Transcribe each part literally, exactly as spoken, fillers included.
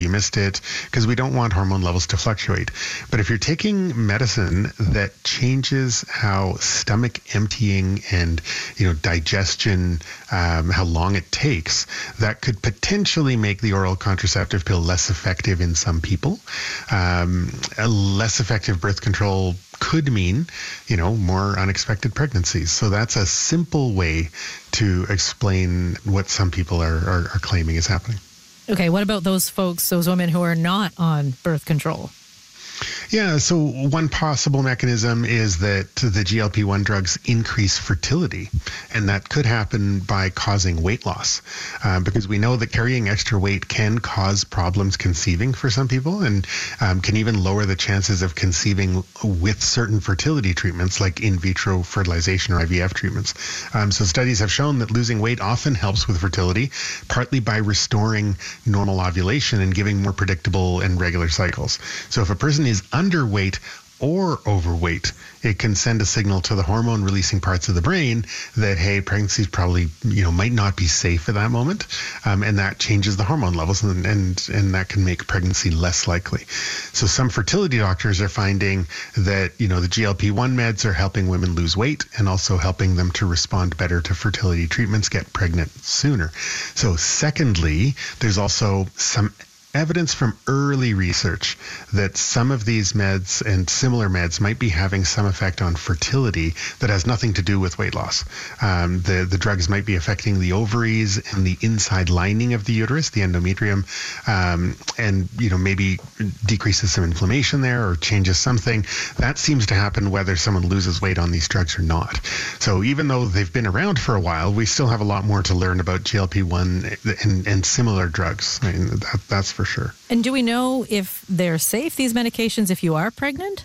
you missed it, because we don't want hormone levels to fluctuate. But if you're taking medicine that changes how stomach emptying and, you know, digestion, um, how long it takes, that could potentially make the oral contraceptive pill less effective in some people. Um, a less effective birth control could mean, you know, more unexpected pregnancies. So that's a simple way to explain what some people are, are, are claiming is happening. Okay, what about those folks, those women who are not on birth control? Yeah, so one possible mechanism is that the G L P one drugs increase fertility, and that could happen by causing weight loss, uh, because we know that carrying extra weight can cause problems conceiving for some people, and um, can even lower the chances of conceiving with certain fertility treatments like in vitro fertilization or I V F treatments. Um, so studies have shown that losing weight often helps with fertility, partly by restoring normal ovulation and giving more predictable and regular cycles. So if a person is underweight or overweight, it can send a signal to the hormone releasing parts of the brain that, hey, pregnancy probably, you know, might not be safe at that moment. Um, and that changes the hormone levels, and, and, and that can make pregnancy less likely. So some fertility doctors are finding that, you know, the G L P one meds are helping women lose weight and also helping them to respond better to fertility treatments, get pregnant sooner. So secondly, there's also some evidence from early research that some of these meds and similar meds might be having some effect on fertility that has nothing to do with weight loss. Um, the, the drugs might be affecting the ovaries and the inside lining of the uterus, the endometrium, um, and, you know, maybe decreases some inflammation there or changes something. That seems to happen whether someone loses weight on these drugs or not. So even though they've been around for a while, we still have a lot more to learn about G L P one and, and similar drugs. I mean, that, that's for sure. And do we know if they're safe, these medications, if you are pregnant?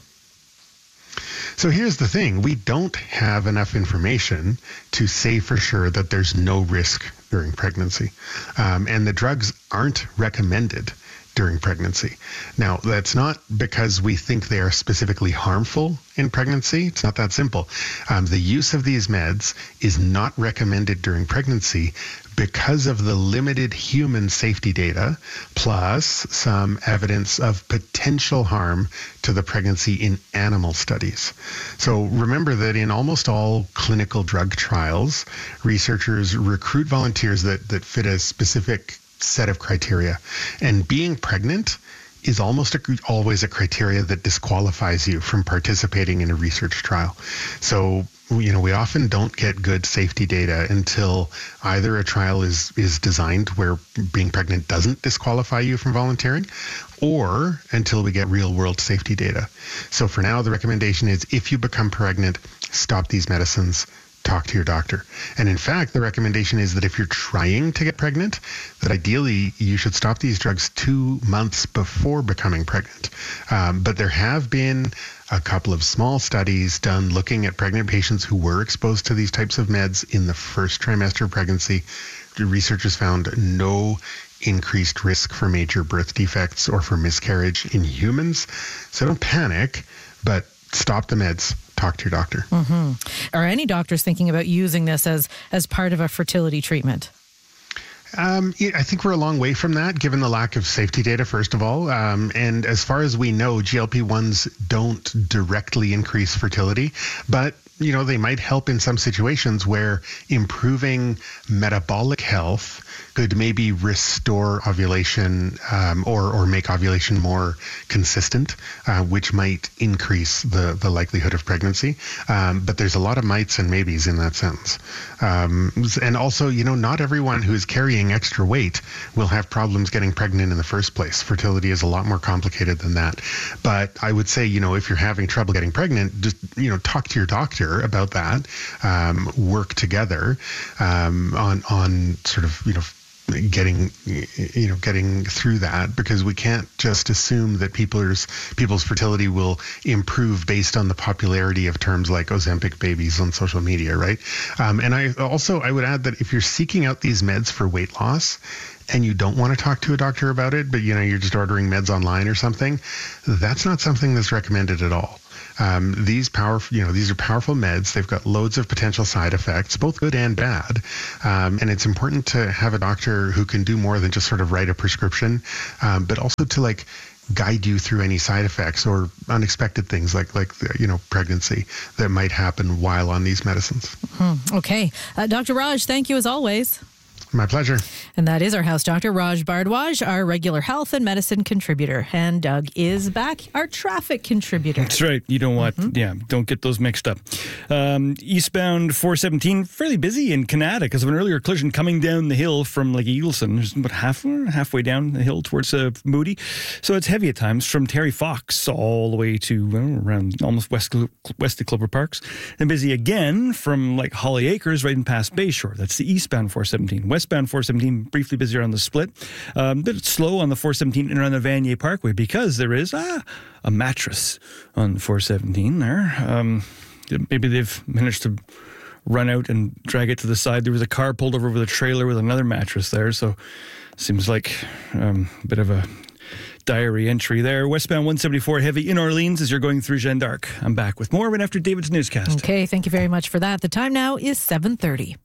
So here's the thing. We don't have enough information to say for sure that there's no risk during pregnancy. Um, and the drugs aren't recommended during pregnancy. Now, that's not because we think they are specifically harmful in pregnancy. It's not that simple. Um, the use of these meds is not recommended during pregnancy because of the limited human safety data, plus some evidence of potential harm to the pregnancy in animal studies. So remember that in almost all clinical drug trials, researchers recruit volunteers that, that fit a specific set of criteria. And being pregnant is almost a, always a criteria that disqualifies you from participating in a research trial. So, you know, we often don't get good safety data until either a trial is, is designed where being pregnant doesn't disqualify you from volunteering, or until we get real world safety data. So for now, the recommendation is if you become pregnant, stop these medicines, talk to your doctor. And in fact, the recommendation is that if you're trying to get pregnant, that ideally you should stop these drugs two months before becoming pregnant. Um, but there have been a couple of small studies done looking at pregnant patients who were exposed to these types of meds in the first trimester of pregnancy. The researchers found no increased risk for major birth defects or for miscarriage in humans. So don't panic, but stop the meds. Talk to your doctor. Mm-hmm. Are any doctors thinking about using this as, as part of a fertility treatment? Um, I think we're a long way from that, given the lack of safety data, first of all. Um, and as far as we know, G L P ones don't directly increase fertility, but you know, they might help in some situations where improving metabolic health could maybe restore ovulation um, or, or make ovulation more consistent, uh, which might increase the, the likelihood of pregnancy. Um, but there's a lot of mights and maybes in that sentence. Um, and also, you know, not everyone who is carrying extra weight will have problems getting pregnant in the first place. Fertility is a lot more complicated than that. But I would say, you know, if you're having trouble getting pregnant, just, you know, talk to your doctor about that, um, work together um, on on sort of, you know, getting you know getting through that, because we can't just assume that people's people's fertility will improve based on the popularity of terms like Ozempic babies on social media, right? Um, and I also I would add that if you're seeking out these meds for weight loss, and you don't want to talk to a doctor about it, but you know you're just ordering meds online or something, that's not something that's recommended at all. Um, these powerful, you know, these are powerful meds. They've got loads of potential side effects, both good and bad. Um, and it's important to have a doctor who can do more than just sort of write a prescription, um, but also to like guide you through any side effects or unexpected things like, like you know, pregnancy that might happen while on these medicines. Hmm. Okay. Uh, Doctor Raj, thank you as always. My pleasure. And that is our house doctor, Raj Bhardwaj, our regular health and medicine contributor. And Doug is back, our traffic contributor. That's right. You don't want, mm-hmm. yeah, don't get those mixed up. Um, eastbound four seventeen, fairly busy in Canada because of an earlier collision coming down the hill from like Eagleson. There's about half, halfway down the hill towards uh, Moody. So it's heavy at times from Terry Fox all the way to well, around almost west, west of Clover Parks. And busy again from like Holly Acres right in past Bayshore. That's the eastbound four seventeen. Westbound four seventeen, briefly busier on the split. Um, a bit slow on the four seventeen and around the Vanier Parkway because there is ah, a mattress on the four seventeen there. Um, maybe they've managed to run out and drag it to the side. There was a car pulled over with a trailer with another mattress there, so seems like um, a bit of a diary entry there. Westbound one seventy-four heavy in Orleans as you're going through Jeanne d'Arc. I'm back with more right after David's newscast. Okay, thank you very much for that. The time now is seven thirty.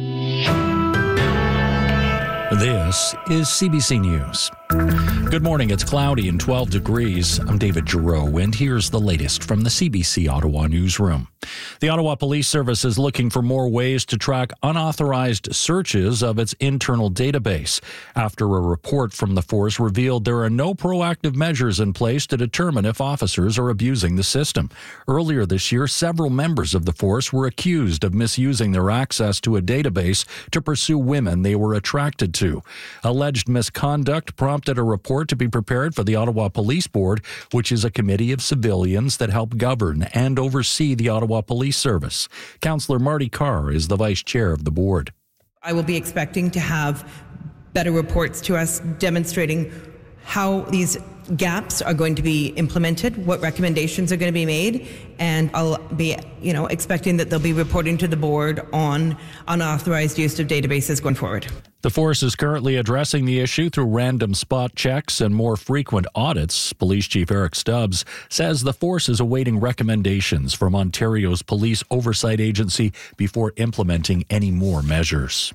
This is C B C News. Good morning. It's cloudy and twelve degrees. I'm David Giroux, and here's the latest from the C B C Ottawa newsroom. The Ottawa Police Service is looking for more ways to track unauthorized searches of its internal database after a report from the force revealed there are no proactive measures in place to determine if officers are abusing the system. Earlier this year, several members of the force were accused of misusing their access to a database to pursue women they were attracted to. Alleged misconduct prompted a report to be prepared for the Ottawa Police Board, which is a committee of civilians that help govern and oversee the Ottawa Police Service. Councillor Marty Carr is the vice chair of the board. I will be expecting to have better reports to us demonstrating how these gaps are going to be implemented, what recommendations are going to be made, and I'll be, you know, expecting that they'll be reporting to the board on unauthorized use of databases going forward. The force is currently addressing the issue through random spot checks and more frequent audits. Police Chief Eric Stubbs says the force is awaiting recommendations from Ontario's Police Oversight Agency before implementing any more measures.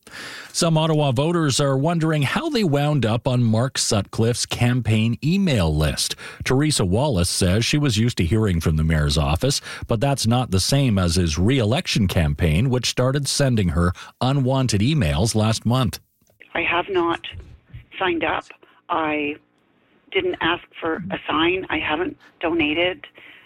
Some Ottawa voters are wondering how they wound up on Mark Sutcliffe's campaign email list. Teresa Wallace says she was used to hearing from the mayor's office, but that's not the same as his re-election campaign, which started sending her unwanted emails last month. I have not signed up. I didn't ask for a sign. I haven't donated.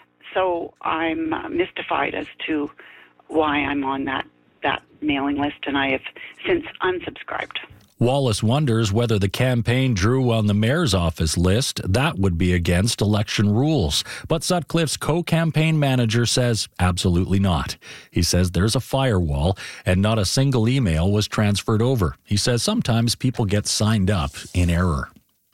So I'm mystified as to why I'm on that that mailing list, and I have since unsubscribed. Wallace wonders whether the campaign drew on the mayor's office list. That would be against election rules. But Sutcliffe's co-campaign manager says absolutely not. He says there's a firewall and not a single email was transferred over. He says sometimes people get signed up in error.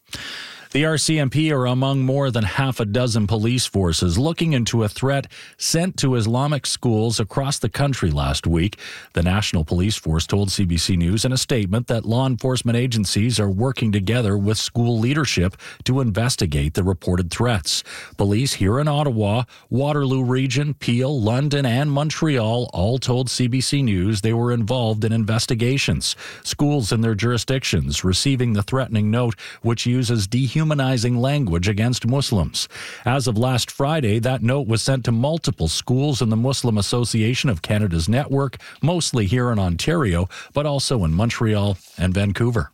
The R C M P are among more than half a dozen police forces looking into a threat sent to Islamic schools across the country last week. The National Police Force told C B C News in a statement that law enforcement agencies are working together with school leadership to investigate the reported threats. Police here in Ottawa, Waterloo Region, Peel, London, and Montreal all told C B C News they were involved in investigations. Schools in their jurisdictions receiving the threatening note, which uses dehumanizing Humanizing language against Muslims. As of last Friday, that note was sent to multiple schools in the Muslim Association of Canada's network, mostly here in Ontario, but also in Montreal and Vancouver.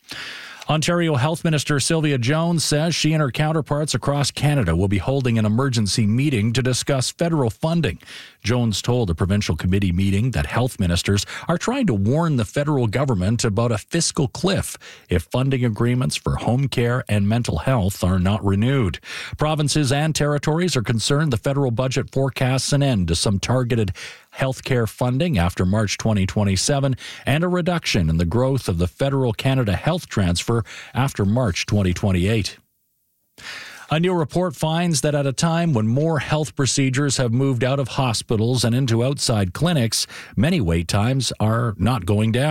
Ontario Health Minister Sylvia Jones says she and her counterparts across Canada will be holding an emergency meeting to discuss federal funding. Jones told a provincial committee meeting that health ministers are trying to warn the federal government about a fiscal cliff if funding agreements for home care and mental health are not renewed. Provinces and territories are concerned the federal budget forecasts an end to some targeted healthcare funding after March twenty twenty-seven and a reduction in the growth of the federal Canada Health Transfer after March twenty twenty-eight. A new report finds that at a time when more health procedures have moved out of hospitals and into outside clinics, many wait times are not going down.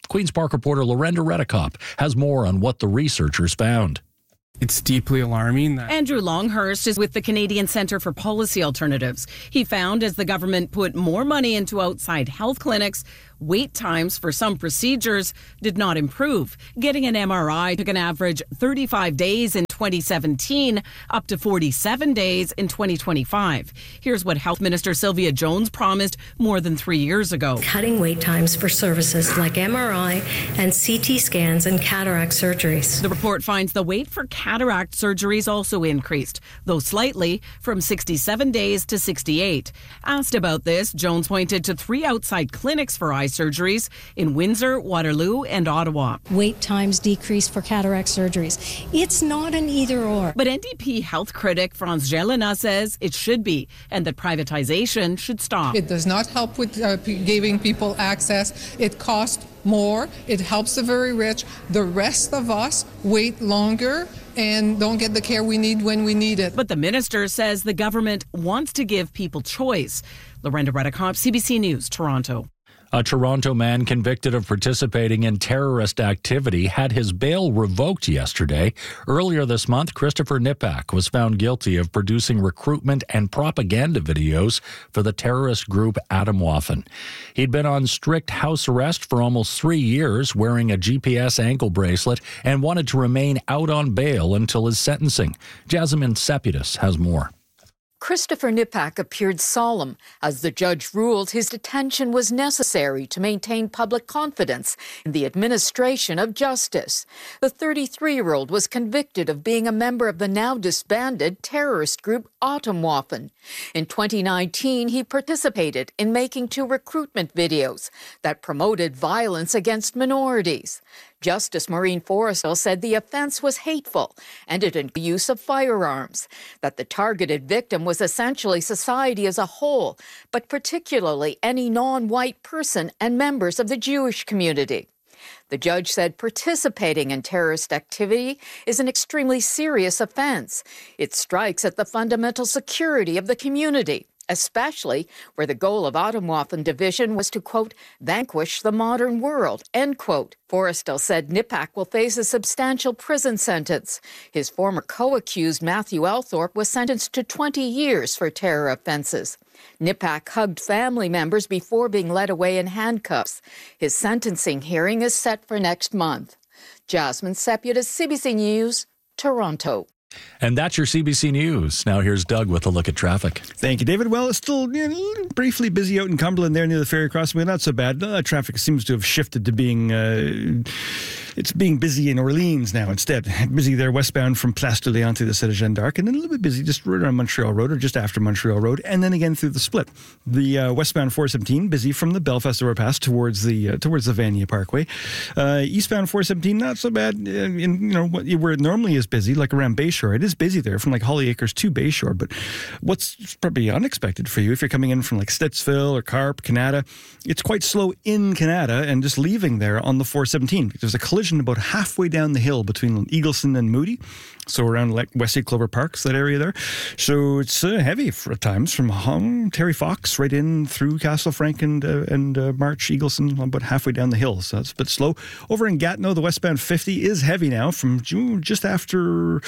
Queen's Park reporter Lorenda Redekop has more on what the researchers found. It's deeply alarming that Andrew Longhurst is with the Canadian Centre for Policy Alternatives. He found as the government put more money into outside health clinics, wait times for some procedures did not improve. Getting an M R I took an average thirty-five days in twenty seventeen, up to forty-seven days in twenty twenty-five. Here's what Health Minister Sylvia Jones promised more than three years ago. Cutting wait times for services like M R I and C T scans and cataract surgeries. The report finds the wait for cataract surgeries also increased, though slightly, from sixty-seven days to sixty-eight. Asked about this, Jones pointed to three outside clinics for eye surgeries in Windsor, Waterloo, and Ottawa. Wait times decreased for cataract surgeries. It's not an either or. But N D P health critic Franz Jelena says it should be, and that privatization should stop. It does not help with uh, p- giving people access. It costs more. It helps the very rich. The rest of us wait longer and don't get the care we need when we need it. But the minister says the government wants to give people choice. Lorenda Redekop, C B C News, Toronto. A Toronto man convicted of participating in terrorist activity had his bail revoked yesterday. Earlier this month, Christopher Nipak was found guilty of producing recruitment and propaganda videos for the terrorist group Atomwaffen. He'd been on strict house arrest for almost three years, wearing a G P S ankle bracelet, and wanted to remain out on bail until his sentencing. Jasmine Seputis has more. Christopher Nipak appeared solemn as the judge ruled his detention was necessary to maintain public confidence in the administration of justice. The thirty-three-year-old was convicted of being a member of the now disbanded terrorist group Atomwaffen. In twenty nineteen, he participated in making two recruitment videos that promoted violence against minorities. Justice Maureen Forrestal said the offense was hateful and it included the use of firearms, that the targeted victim was essentially society as a whole, but particularly any non-white person and members of the Jewish community. The judge said participating in terrorist activity is an extremely serious offense. It strikes at the fundamental security of the community, especially where the goal of Atomwaffen division was to, quote, vanquish the modern world, end quote. Forrestal said Nipak will face a substantial prison sentence. His former co-accused Matthew Althorpe was sentenced to twenty years for terror offenses. Nipak hugged family members before being led away in handcuffs. His sentencing hearing is set for next month. Jasmine Seputis, C B C News, Toronto. And that's your C B C News. Now here's Doug with a look at traffic. Thank you, David. Well, it's still you know, briefly busy out in Cumberland there near the ferry crossing, but not so bad. Uh, traffic seems to have shifted to being... Uh, It's being busy in Orleans now instead. Busy there westbound from Place de Léon to the Cité Jeanne d'Arc, and then a little bit busy just right around Montreal Road or just after Montreal Road, and then again through the split. The uh, westbound four seventeen busy from the Belfast overpass towards the uh, towards the Vanier Parkway. Uh, eastbound four seventeen not so bad. Uh, in you know where it normally is busy, like around Bayshore, it is busy there from like Holly Acres to Bayshore. But what's probably unexpected for you if you're coming in from like Stittsville or Carp, Canada, it's quite slow in Canada and just leaving there on the four seventeen. There's a collision about halfway down the hill between Eagleson and Moody, so around like Westlake Clover Parks, that area there. So it's uh, heavy for at times from um, Terry Fox right in through Castle Frank and uh, and uh, March Eagleson, about halfway down the hill. So it's a bit slow. Over in Gatineau, the westbound fifty is heavy now from just after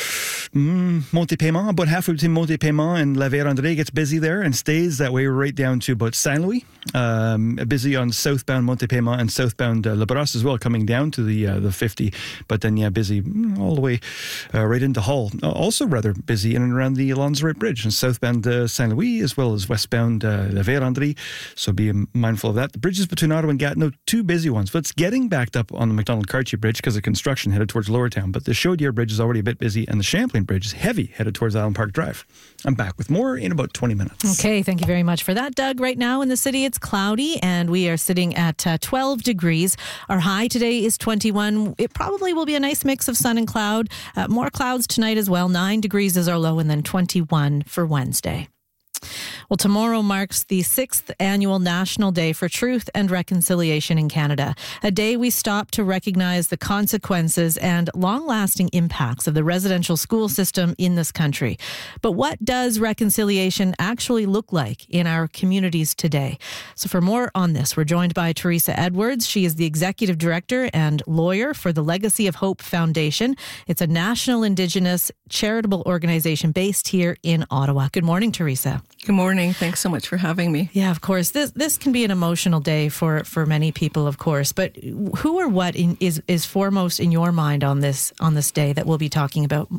mm, Monte-Paiement, about halfway between Monte-Paiement and La Vérendrye. Gets busy there and stays that way right down to about Saint Louis. Um, busy on southbound Monte-Paiement and southbound uh, La Brosse as well, coming down to the uh, the fifty. But then, yeah, busy all the way uh, right into Hull. Uh, also rather busy in and around the Alonzo Bridge and southbound uh, Saint Louis, as well as westbound uh, La Vérendrye. So be mindful of that. The bridges between Ottawa and Gatineau, two busy ones. But it's getting backed up on the McDonald-Cartier Bridge because of construction headed towards Lower Town. But the Chaudière Bridge is already a bit busy, and the Champlain Bridge is heavy headed towards Island Park Drive. I'm back with more in about twenty minutes. Okay, thank you very much for that, Doug. Right now in the city, it's cloudy, and we are sitting at uh, twelve degrees. Our high today is twenty-one. It probably will be a nice mix of sun and cloud. Uh, more clouds tonight as well. nine degrees is our low, and then twenty-one for Wednesday. Well, tomorrow marks the sixth annual National Day for Truth and Reconciliation in Canada, a day we stop to recognize the consequences and long-lasting impacts of the residential school system in this country. But what does reconciliation actually look like in our communities today? So for more on this, we're joined by Teresa Edwards. She is the Executive Director and lawyer for the Legacy of Hope Foundation. It's a national Indigenous charitable organization based here in Ottawa. Good morning, Teresa. Good morning. Thanks so much for having me. Yeah, of course. This this can be an emotional day for, for many people, of course. But who or what in, is is foremost in your mind on this on this day that we'll be talking about